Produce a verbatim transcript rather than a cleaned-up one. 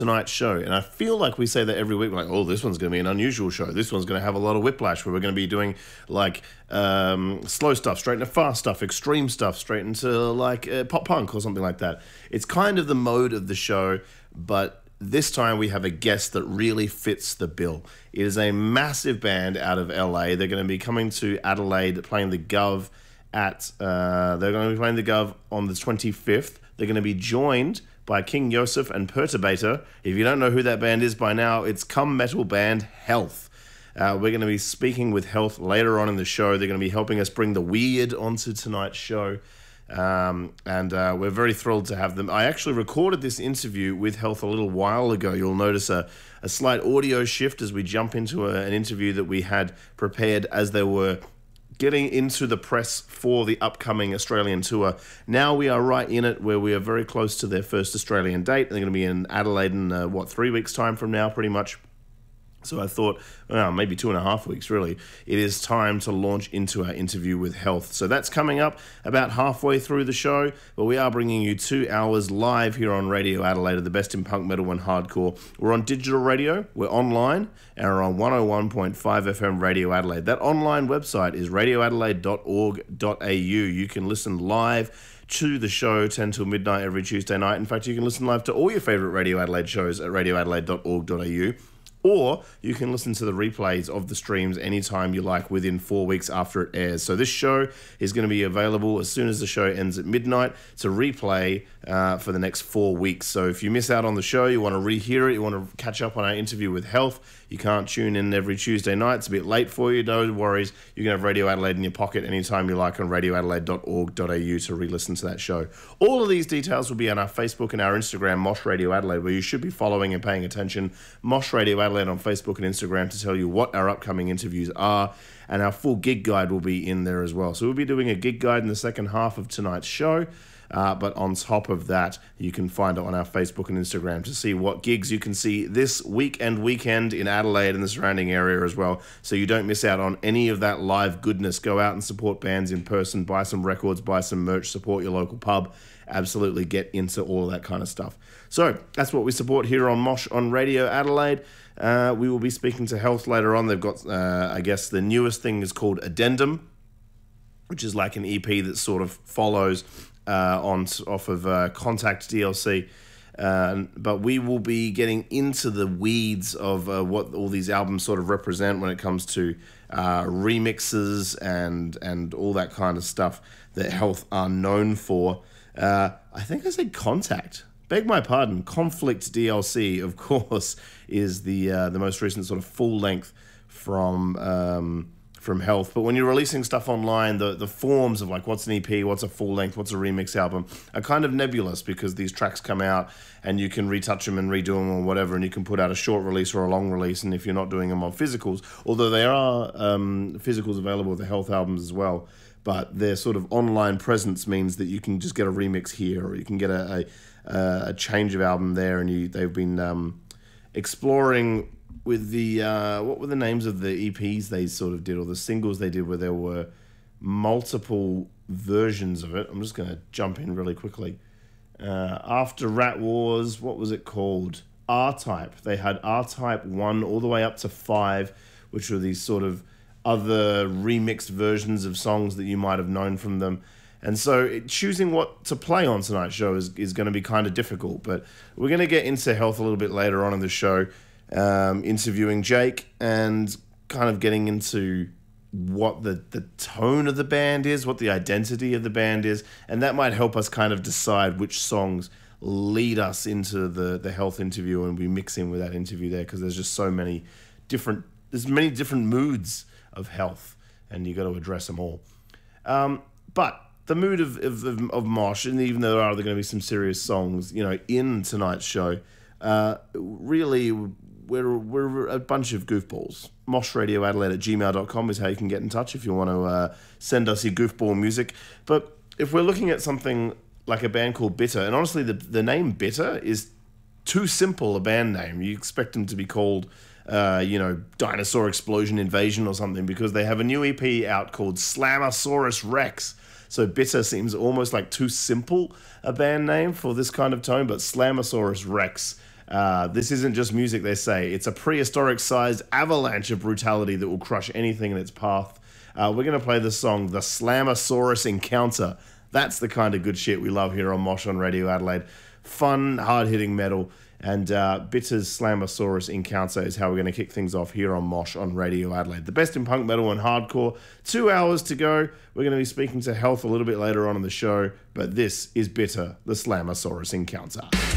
tonight's show. And I feel like we say that every week, like, oh, this one's going to be an unusual show. This one's going to have a lot of whiplash, where we're going to be doing like um, slow stuff, straight into fast stuff, extreme stuff, straight into like uh, pop punk or something like that. It's kind of the mode of the show, but this time we have a guest that really fits the bill. It is a massive band out of L A. They're going to be coming to Adelaide, playing the Gov at, uh, they're going to be playing the Gov on the twenty-fifth. They're going to be joined by King Yosef and Perturbator. If you don't know who that band is by now, it's cum metal band Health. Uh, we're going to be speaking with Health later on in the show. They're going to be helping us bring the weird onto tonight's show. Um, and uh, we're very thrilled to have them. I actually recorded this interview with Health a little while ago. You'll notice a, a slight audio shift as we jump into a, an interview that we had prepared as they were getting into the press for the upcoming Australian tour. Now we are right in it, where we are very close to their first Australian date. They're going to be in Adelaide in, uh, what, three weeks' time from now, pretty much. So I thought, well, maybe two and a half weeks, really. It is time to launch into our interview with Health. So that's coming up about halfway through the show, but we are bringing you two hours live here on Radio Adelaide of the best in punk, metal, and hardcore. We're on digital radio, we're online, and we're on one oh one point five F M Radio Adelaide. That online website is radio adelaide dot org dot a u. You can listen live to the show ten till midnight every Tuesday night. In fact, you can listen live to all your favourite Radio Adelaide shows at radio adelaide dot org dot a u. Or you can listen to the replays of the streams anytime you like within four weeks after it airs. So this show is going to be available as soon as the show ends at midnight to replay uh, for the next four weeks. So if you miss out on the show, you want to rehear it, you want to catch up on our interview with Health, you can't tune in every Tuesday night. It's a bit late for you. No worries. You can have Radio Adelaide in your pocket anytime you like on radio adelaide dot org dot a u to re-listen to that show. All of these details will be on our Facebook and our Instagram, Mosh Radio Adelaide, where you should be following and paying attention. Mosh Radio Adelaide on Facebook and Instagram to tell you what our upcoming interviews are, and our full gig guide will be in there as well. So we'll be doing a gig guide in the second half of tonight's show. Uh, but on top of that, you can find it on our Facebook and Instagram to see what gigs you can see this week and weekend in Adelaide and the surrounding area as well. So you don't miss out on any of that live goodness. Go out and support bands in person, buy some records, buy some merch, support your local pub. Absolutely get into all of that kind of stuff. So that's what we support here on Mosh on Radio Adelaide. Uh, we will be speaking to Health later on. They've got, uh, I guess, the newest thing is called Addendum, which is like an E P that sort of follows Uh, on off of uh, Contact D L C, uh, but we will be getting into the weeds of uh, what all these albums sort of represent when it comes to uh, remixes and and all that kind of stuff that Health are known for. Uh, I think I said Contact. Beg my pardon. Conflict D L C, of course, is the uh, the most recent sort of full length from. Um, from Health. But when you're releasing stuff online, the, the forms of like what's an E P, what's a full length, what's a remix album are kind of nebulous, because these tracks come out and you can retouch them and redo them or whatever, and you can put out a short release or a long release. And if you're not doing them on physicals, although there are um, physicals available with the Health albums as well, but their sort of online presence means that you can just get a remix here, or you can get a, a, a change of album there. And you they've been um, exploring with the, uh, what were the names of the E Ps they sort of did, or the singles they did, where there were multiple versions of it. I'm just going to jump in really quickly. Uh, after Rat Wars, what was it called? R-Type. They had R-Type one all the way up to five, which were these sort of other remixed versions of songs that you might have known from them. And so it, choosing what to play on tonight's show is, is going to be kind of difficult. But we're going to get into Health a little bit later on in the show. Um, interviewing Jake and kind of getting into what the, the tone of the band is, what the identity of the band is, and that might help us kind of decide which songs lead us into the, the Health interview, and we mix in with that interview there, because there's just so many different, there's many different moods of Health, and you got to address them all. Um, but the mood of, of, of Mosh, and even though there are going to be some serious songs, you know, in tonight's show, uh, really... We're, we're a bunch of goofballs. moshradioadelaide at gmail dot com is how you can get in touch if you want to uh, send us your goofball music. But if we're looking at something like a band called Bitter, and honestly, the, the name Bitter is too simple a band name. You expect them to be called, uh, you know, Dinosaur Explosion Invasion or something, because they have a new E P out called Slammosaurus Rex. So Bitter seems almost like too simple a band name for this kind of tone, but Slammosaurus Rex Uh, this isn't just music, they say. It's a prehistoric-sized avalanche of brutality that will crush anything in its path. Uh, we're going to play the song The Slammosaurus Encounter. That's the kind of good shit we love here on Mosh on Radio Adelaide. Fun, hard-hitting metal. And uh, Bitter's Slammosaurus Encounter is how we're going to kick things off here on Mosh on Radio Adelaide. The best in punk metal and hardcore. Two hours to go. We're going to be speaking to Health a little bit later on in the show. But this is Bitter, the Slammosaurus Encounter.